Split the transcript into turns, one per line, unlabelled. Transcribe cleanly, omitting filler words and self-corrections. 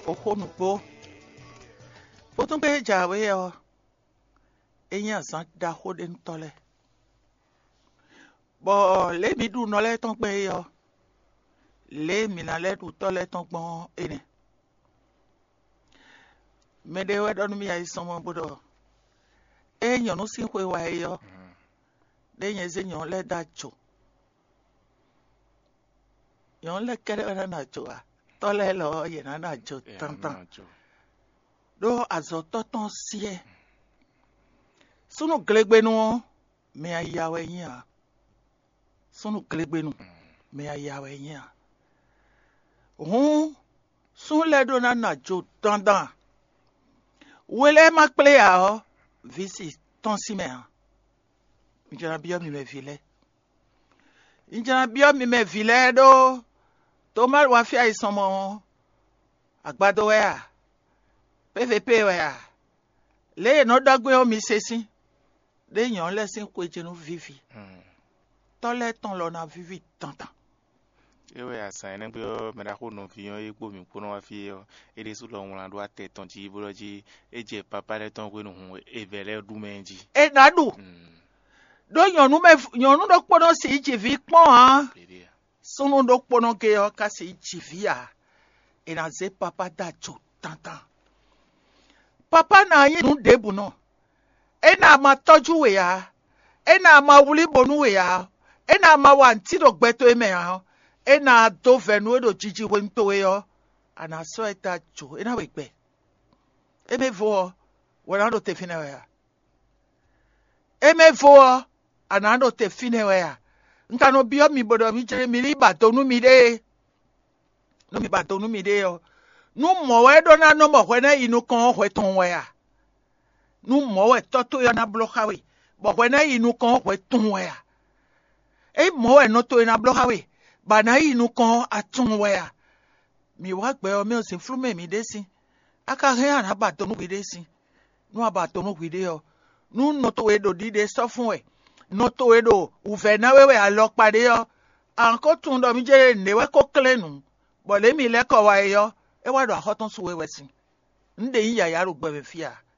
ohonupo potom pe jawe yo enya san da hode ntole bo le mi du no le ton pe yo le mi na le du tole ton gbon ene me de we don mi ai somo bodo enyo no sin hwe wa yo de yen ze nyon le da cho yon le kere na cho a tole lo ye na cho tantan do azoto ton sie sunu glegbe nu me ayawe yin sunu glegbe nu me ayawe yin sun le do na jo dandan wele ma ple a visi ton si me njana bio mi me vile do to mal wa fi ai somo agbado we a pvp we a le no dagbe o mi sesin de yan lesin ko jenu vivi tole ton lo na vivi tantan
ewe asa ene gbe me da ko no fi yan epo mi ko no wa fi yo ede su lo won do ate ton ji bo ji eje papa le ton ko no hun evele du menji
e na du do yanu do pono si ji vi pon ha sunu do pono ke yo ka si ji vi a e na ze papa da jo tantan papa na yin nu debu no e na ma toju we ya e na ma wuli bonu we ya e na ma wa nti do gbeto e me ya e na do venu do jiji we nto we yo ana so eta jo e na we gbe e me vo we na do te fine we ya e me vo ana do te fine we ya nka no bio mi bodo mi jere mi ri ba to nu mi de no mi ba to nu mi de yo nu mo we do na no mo hwe na inu kan hwe ton we ya nu mo we toto yo na bloka we bo hwe na inu kan hwe ton we ya e mo we no to na bloka we ba na inu kan atun we ya mi wa gbe o mi o sin flume mi de sin aka he ana ba to nu we de sin nu aba to nu we de yo nu no to we do di de so fun we no to we do u fe na we alo pade yo an ko tun do mi jere ne we ko klenu bo le mi le ko wa yo e wa do ahoton so we sin nde yin ya ro gbe be fia